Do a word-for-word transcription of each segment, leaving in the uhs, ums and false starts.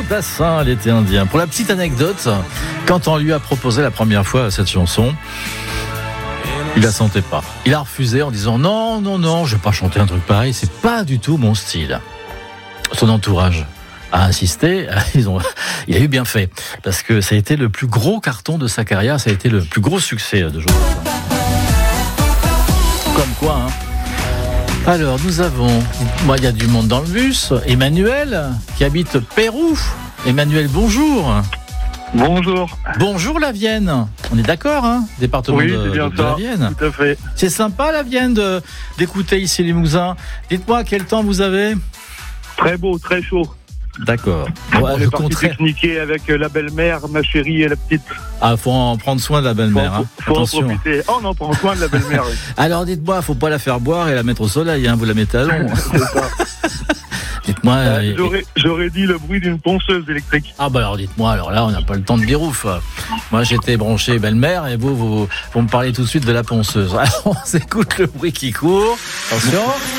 fantassin, l'été indien. Pour la petite anecdote, quand on lui a proposé la première fois cette chanson, il la sentait pas. Il a refusé en disant non, non, non, je vais pas chanter un truc pareil, c'est pas du tout mon style. Son entourage a insisté, ils ont, il a eu bien fait, parce que ça a été le plus gros carton de sa carrière, ça a été le plus gros succès de Joe Dassin. Comme quoi, hein. Alors, nous avons, moi, il y a du monde dans le bus. Emmanuel, qui habite Pérou. Emmanuel, bonjour. Bonjour. Bonjour la Vienne. On est d'accord, hein, département oui, de, c'est bien de, ça, de la Vienne. Tout à fait. C'est sympa la Vienne de, d'écouter ici les Limousin. Dites-moi quel temps vous avez. Très beau, très chaud. D'accord. Ouais, Ouais, on le est parti contraire. pique-niquer avec la belle-mère, ma chérie et la petite. Ah, faut en prendre soin de la belle-mère. Faut, Hein. faut en Attention. profiter. Oh, on en prend soin de la belle-mère. Oui. Alors dites-moi, faut pas la faire boire et la mettre au soleil. Hein. Vous la mettez à l'ombre. C'est ça. Dites-moi. Euh, euh, j'aurais, j'aurais dit le bruit d'une ponceuse électrique. Ah bah alors dites-moi, alors là on n'a pas le temps de dire ouf. Moi j'étais branché belle-mère et vous, vous, vous me parlez tout de suite de la ponceuse. Alors on s'écoute le bruit qui court. Attention.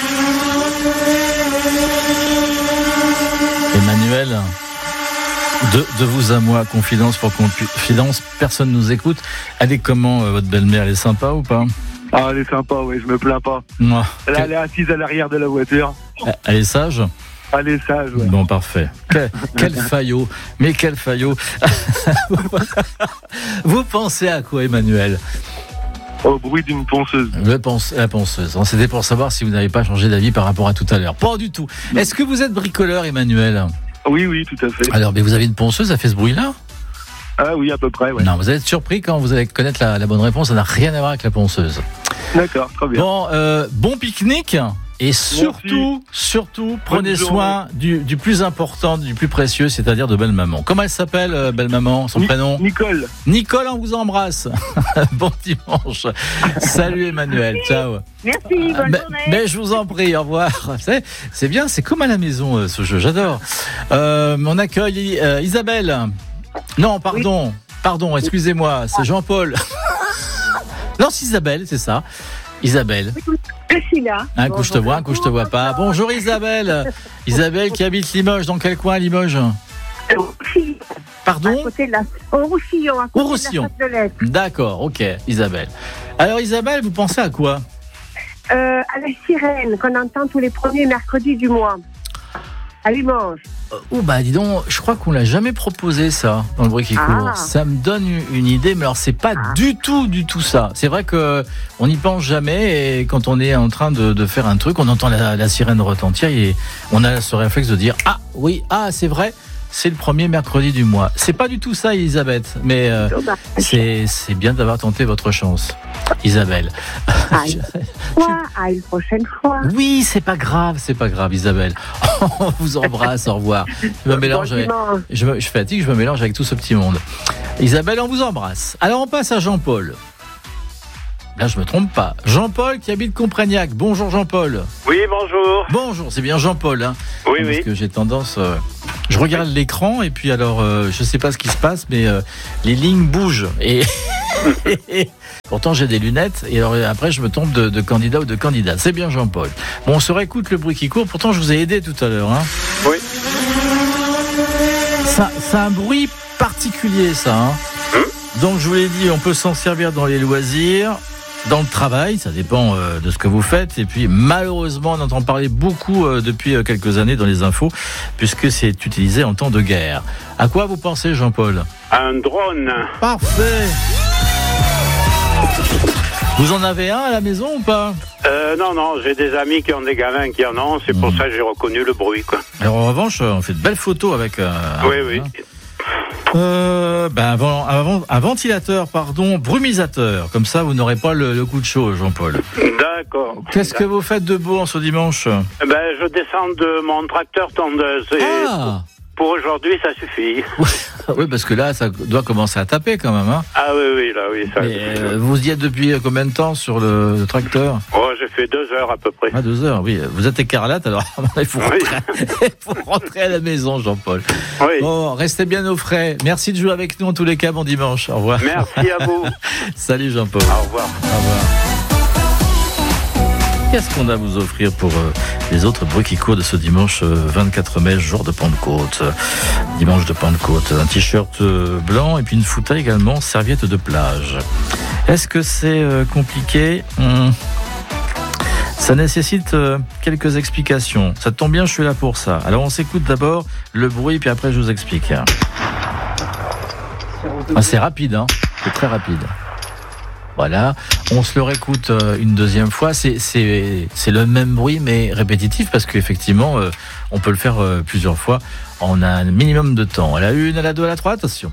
Emmanuel, de, de vous à moi, confidence pour confidence, personne nous écoute. Elle est comment euh, votre belle-mère, elle est sympa ou pas? Ah, elle est sympa, oui, je me plains pas. Non. Là, Quel- elle est assise à l'arrière de la voiture. Elle est sage? Elle est sage, ouais. Bon, parfait. Quel, quel faillot. Mais quel faillot. Vous pensez à quoi, Emmanuel? Au bruit d'une ponceuse. Le ponce, la ponceuse. C'était pour savoir si vous n'avez pas changé d'avis par rapport à tout à l'heure. Pas du tout. Est-ce que vous êtes bricoleur, Emmanuel? Oui, oui, tout à fait. Alors, mais vous avez une ponceuse, ça fait ce bruit-là? Ah oui, à peu près, ouais. Non, vous allez être surpris quand vous allez connaître la, la bonne réponse. Ça n'a rien à voir avec la ponceuse. D'accord, très bien. Bon, euh, bon pique-nique. Et surtout, surtout, prenez Bonne soin du, du plus important, du plus précieux, c'est-à-dire de belle-maman. Comment elle s'appelle, euh, belle-maman, son Ni- prénom? Nicole. Nicole, on vous embrasse. Bon dimanche. Salut Emmanuel, ciao. Merci, bonne mais, journée. mais je vous en prie, au revoir. C'est, c'est bien, c'est comme à la maison euh, ce jeu, j'adore. Euh, on accueille euh, Isabelle. Non, pardon, pardon, excusez-moi, c'est Jean-Paul. Non, c'est Isabelle, c'est ça. Isabelle. Je suis là. Un coup je te vois, un coup je te vois pas. Bonjour Isabelle. Isabelle qui habite Limoges. Dans quel coin à Limoges? Au Roussillon, Pardon? à côté de la... Au Roussillon, à côté Au Roussillon. de la Chapelette. D'accord, ok, Isabelle. Alors Isabelle, vous pensez à quoi? Euh, à la sirène qu'on entend tous les premiers mercredis du mois. À Limoges. Oh bah dis donc, je crois qu'on l'a jamais proposé ça dans le bruit qui court. Ah. Ça me donne une- une idée, mais alors c'est pas Ah. du tout, du tout ça. C'est vrai que on n'y pense jamais et quand on est en train de, de faire un truc, on entend la, la sirène retentir et on a ce réflexe de dire ah oui, ah c'est vrai, c'est le premier mercredi du mois. C'est pas du tout ça, Elisabeth, mais euh, Dommage. c'est c'est bien d'avoir tenté votre chance, Isabelle. À une fois, à une prochaine fois. Oui, c'est pas grave, c'est pas grave, Isabelle. On vous embrasse, au revoir. Je me mélange Bon avec, dimanche. je, me, je fatigue, je me mélange avec tout ce petit monde. Isabelle, on vous embrasse. Alors on passe à Jean-Paul. Là, je me trompe pas. Jean-Paul qui habite Compragnac. Bonjour Jean-Paul. Oui, bonjour. Bonjour, c'est bien Jean-Paul. Hein, Oui, parce oui. que j'ai tendance... euh, je regarde l'écran et puis alors, euh, je sais pas ce qui se passe, mais euh, les lignes bougent. Et pourtant, j'ai des lunettes. Et alors après, je me trompe de, de candidat ou de candidate. C'est bien Jean-Paul. Bon, on se réécoute le bruit qui court. Pourtant, je vous ai aidé tout à l'heure. Hein. Oui. Ça, c'est un bruit particulier, ça. Hein. Donc, je vous l'ai dit, on peut s'en servir dans les loisirs, dans le travail, ça dépend euh, de ce que vous faites. Et puis, malheureusement, on entend parler beaucoup euh, depuis euh, quelques années dans les infos, puisque c'est utilisé en temps de guerre. À quoi vous pensez, Jean-Paul? Un drone. Parfait. Vous en avez un à la maison ou pas? Euh, non, non, j'ai des amis qui ont des gamins qui en ont, c'est pour Mmh. ça que j'ai reconnu le bruit, quoi. Alors, en revanche, on fait de belles photos avec... Euh, Oui, un- oui. Euh, ben avant, avant, un ventilateur, pardon, brumisateur. Comme ça, vous n'aurez pas le, le coup de chaud, Jean-Paul. D'accord. Qu'est-ce que vous faites de beau en ce dimanche? Ben, je descends de mon tracteur tondeuse et Ah, pour aujourd'hui, ça suffit. oui, parce que là, ça doit commencer à taper quand même. Hein. Ah oui, oui, là, oui, ça Mais, suffit. euh, vous y êtes depuis combien de temps sur le, le tracteur? Oh, j'ai fait deux heures à peu près. Ah, deux heures, oui. Vous êtes écarlate, alors il faut Oui. rentrer, il faut rentrer à la maison, Jean-Paul. Oui. Bon, restez bien au frais. Merci de jouer avec nous en tous les cas. Bon dimanche. Au revoir. Merci à vous. Salut, Jean-Paul. Au revoir. Au revoir. Qu'est-ce qu'on a à vous offrir pour euh, les autres bruits qui courent de ce dimanche euh, vingt-quatre mai, jour de Pentecôte. Dimanche de Pentecôte. Un t-shirt euh, blanc et puis une fouta également, serviette de plage. Est-ce que c'est euh, compliqué ? hum. Ça nécessite euh, quelques explications. Ça tombe bien, je suis là pour ça. Alors on s'écoute d'abord le bruit, puis après je vous explique. Ah, c'est rapide, hein. C'est très rapide. Voilà, on se le réécoute euh, une deuxième fois. C'est, c'est, c'est le même bruit, mais répétitif, parce qu'effectivement, euh, on peut le faire euh, plusieurs fois. On a un minimum de temps. À la une, à la deux, à la trois, attention.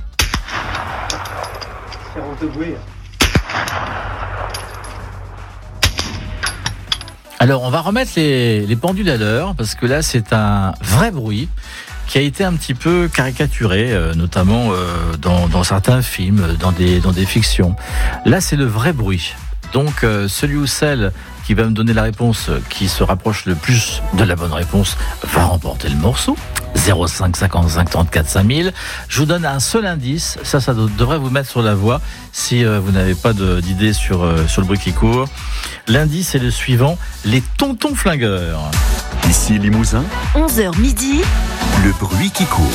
Alors, on va remettre les, les pendules à l'heure, parce que là, c'est un vrai bruit qui a été un petit peu caricaturé, euh, notamment euh, dans, dans certains films, dans des, dans des fictions. Là, c'est le vrai bruit. Donc, euh, celui ou celle qui va me donner la réponse qui se rapproche le plus de la bonne réponse va remporter le morceau. zéro cinq cinquante-cinq trente-quatre cinq mille. Je vous donne un seul indice. Ça, ça devrait vous mettre sur la voie si euh, vous n'avez pas de, d'idée sur, euh, sur le bruit qui court. L'indice est le suivant. Les tontons flingueurs. Ici Limousin. onze heures midi. Le bruit qui court.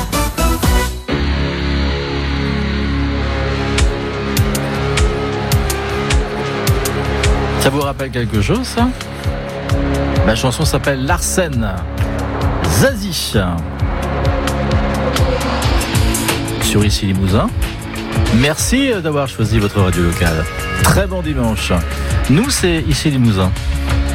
Ça vous rappelle quelque chose, ça ? La chanson s'appelle Larsen. Zazie. Sur Ici Limousin. Merci d'avoir choisi votre radio locale. Très bon dimanche. Nous, c'est Ici Limousin.